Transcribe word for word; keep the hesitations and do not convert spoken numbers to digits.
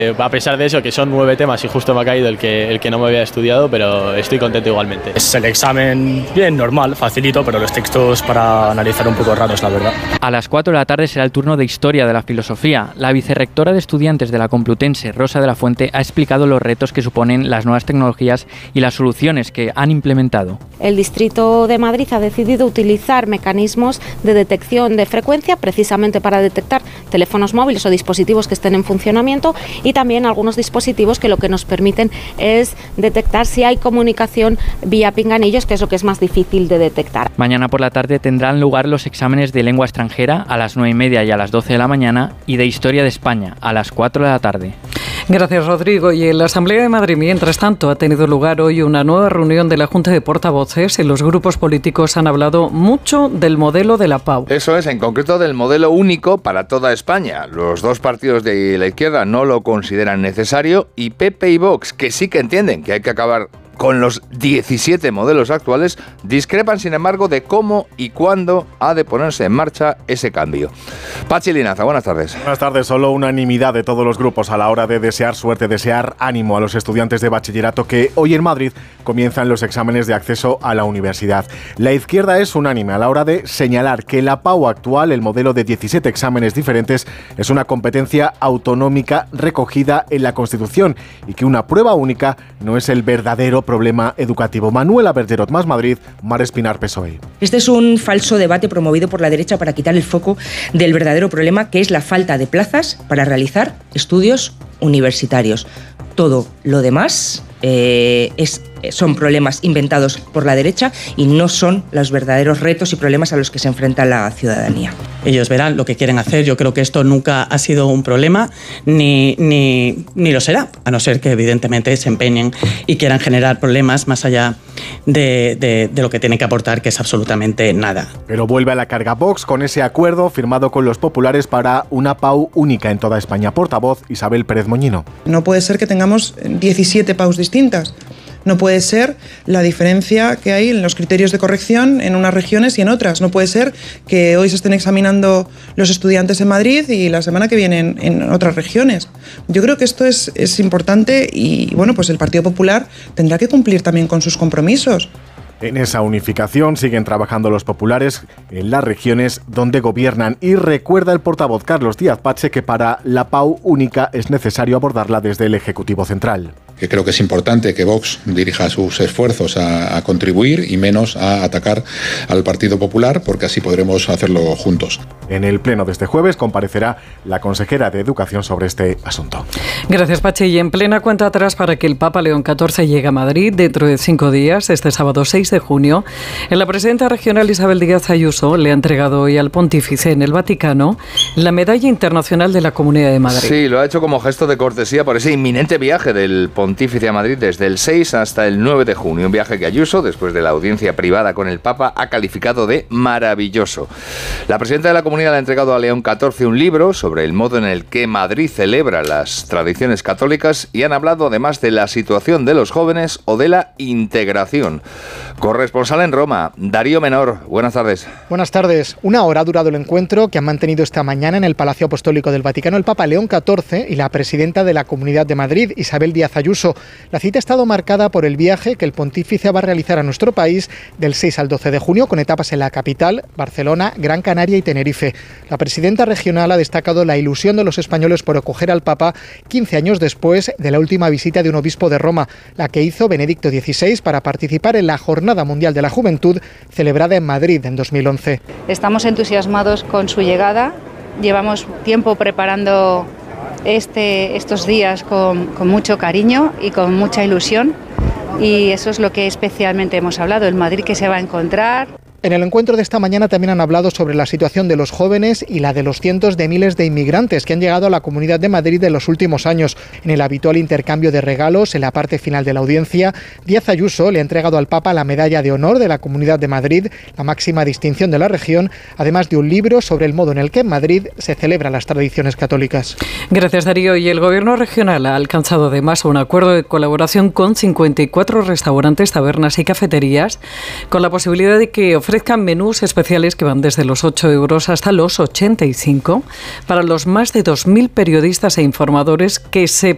Eh, a pesar de eso, que son nueve temas y justo me ha caído el que, el que no me había estudiado, pero estoy contento igualmente. Es el examen bien normal, facilito, pero los textos para analizar un poco raros, la verdad. A las cuatro de la tarde será el turno de Historia de la Filosofía. La vicerrectora de estudiantes de la Complutense, Rosa de la Fuente, ha explicado los retos que suponen las nuevas tecnologías y las soluciones que han implementado. El Distrito de Madrid ha decidido utilizar mecanismos de detección de frecuencia precisamente para detectar teléfonos móviles o dispositivos que estén en funcionamiento y también algunos dispositivos que lo que nos permiten es detectar si hay comunicación vía pinganillos, que es lo que es más difícil de detectar. Mañana por la tarde tendrán lugar los exámenes de lengua extranjera a las nueve y media y a las doce de la mañana y de Historia de España a las cuatro de la tarde. Gracias, Rodrigo. Y en la Asamblea de Madrid, mientras tanto, ha tenido lugar hoy una nueva reunión de la Junta de Portavoces y los grupos políticos han hablado mucho del modelo de la Pau. Eso es, en concreto del modelo único para toda España. Los dos partidos de la izquierda no lo consideran necesario y P P y Vox, que sí que entienden que hay que acabar con los diecisiete modelos actuales, discrepan sin embargo de cómo y cuándo ha de ponerse en marcha ese cambio. Pachi Linaza, buenas tardes. Buenas tardes. Solo unanimidad de todos los grupos a la hora de desear suerte, desear ánimo a los estudiantes de bachillerato que hoy en Madrid comienzan los exámenes de acceso a la universidad. La izquierda es unánime a la hora de señalar que la Pau actual, el modelo de diecisiete exámenes diferentes, es una competencia autonómica recogida en la Constitución y que una prueba única no es el verdadero problema educativo. Manuela Bergerot, Más Madrid, Mar Espinar, P S O E. Este es un falso debate promovido por la derecha para quitar el foco del verdadero problema, que es la falta de plazas para realizar estudios universitarios. Todo lo demás eh, es, son problemas inventados por la derecha y no son los verdaderos retos y problemas a los que se enfrenta la ciudadanía. Ellos verán lo que quieren hacer. Yo creo que esto nunca ha sido un problema ni, ni, ni lo será, a no ser que evidentemente se empeñen y quieran generar problemas más allá de, de, de lo que tienen que aportar, que es absolutamente nada. Pero vuelve a la carga Vox con ese acuerdo firmado con los populares para una Pau única en toda España. Portavoz Isabel Pérez Moñino. No puede ser que tengamos diecisiete Paus distintas. No puede ser la diferencia que hay en los criterios de corrección en unas regiones y en otras. No puede ser que hoy se estén examinando los estudiantes en Madrid y la semana que viene en, en otras regiones. Yo creo que esto es, es importante y bueno, pues el Partido Popular tendrá que cumplir también con sus compromisos. En esa unificación siguen trabajando los populares en las regiones donde gobiernan y recuerda el portavoz Carlos Díaz Pache que para la Pau única es necesario abordarla desde el Ejecutivo Central. Que creo que es importante que Vox dirija sus esfuerzos a, a contribuir y menos a atacar al Partido Popular, porque así podremos hacerlo juntos. En el pleno de este jueves comparecerá la consejera de Educación sobre este asunto. Gracias, Pachi. Y en plena cuenta atrás para que el Papa León catorce llegue a Madrid dentro de cinco días, este sábado seis de junio, la presidenta regional Isabel Díaz Ayuso le ha entregado hoy al pontífice en el Vaticano la Medalla Internacional de la Comunidad de Madrid. Sí, lo ha hecho como gesto de cortesía por ese inminente viaje del pontífice a Madrid desde el seis hasta el nueve de junio. Un viaje que Ayuso, después de la audiencia privada con el Papa, ha calificado de maravilloso. La presidenta de la Comunidad le ha entregado a León catorce un libro sobre el modo en el que Madrid celebra las tradiciones católicas y han hablado además de la situación de los jóvenes o de la integración. Corresponsal en Roma, Darío Menor, buenas tardes. Buenas tardes. Una hora ha durado el encuentro que han mantenido esta mañana en el Palacio Apostólico del Vaticano el Papa León catorce y la presidenta de la Comunidad de Madrid, Isabel Díaz Ayuso. La cita ha estado marcada por el viaje que el pontífice va a realizar a nuestro país del seis al doce de junio, con etapas en la capital, Barcelona, Gran Canaria y Tenerife. La presidenta regional ha destacado la ilusión de los españoles por acoger al Papa quince años después de la última visita de un obispo de Roma, la que hizo Benedicto dieciséis para participar en la Jornada Mundial de la Juventud celebrada en Madrid en dos mil once. Estamos entusiasmados con su llegada. Llevamos tiempo preparando este, estos días con, con mucho cariño y con mucha ilusión, y eso es lo que especialmente hemos hablado, el Madrid que se va a encontrar. En el encuentro de esta mañana también han hablado sobre la situación de los jóvenes y la de los cientos de miles de inmigrantes que han llegado a la Comunidad de Madrid en los últimos años. En el habitual intercambio de regalos, en la parte final de la audiencia, Díaz Ayuso le ha entregado al Papa la Medalla de Honor de la Comunidad de Madrid, la máxima distinción de la región, además de un libro sobre el modo en el que en Madrid se celebran las tradiciones católicas. Gracias, Darío. Y el Gobierno regional ha alcanzado además un acuerdo de colaboración con cincuenta y cuatro restaurantes, tabernas y cafeterías, con la posibilidad de que ofrezcan ofrezcan menús especiales que van desde los ocho euros hasta los ochenta y cinco para los más de dos mil periodistas e informadores que se